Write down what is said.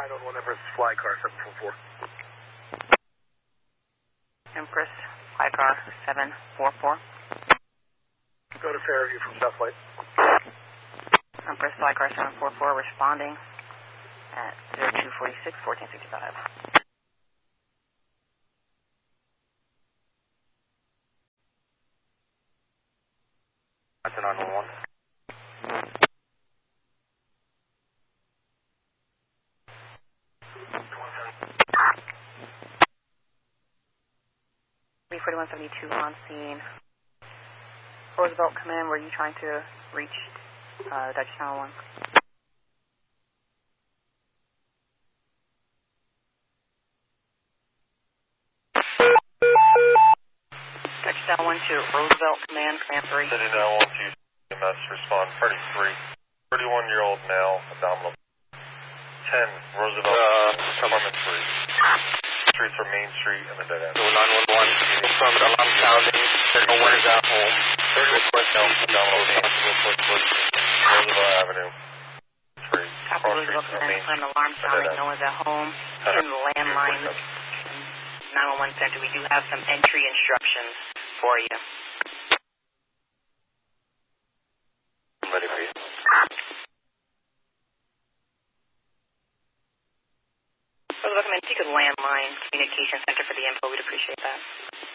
911 Empress Fly Car 744. Empress Fly Car 744. Go to Fairview from Southlight. Empress Fly Car 744 responding at 0246 1465. That's a 911. B4172 on scene. Roosevelt Command, were you trying to reach Dutch Channel 1? Dutch Channel 1 to Roosevelt Command, Command 3. City 912, EMS respond, party 3. 31-year-old male, abdominal. 10, Roosevelt, apartment 3. Streets are Main Street and the dead end. 911, confirmed alarm sounding. 31 is at home. 31 male, abdominal pain. Roosevelt Avenue. 3. Copy Roosevelt Command, confirmed alarm sounding. No one's at home. In the landline, 911 Center, we do have some entry instructions for you. I'm ready for you. Roosevelt Command, if you could landline communication center for the info, we'd appreciate that.